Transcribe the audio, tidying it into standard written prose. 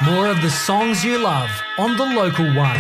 More of the songs you love on The Local One.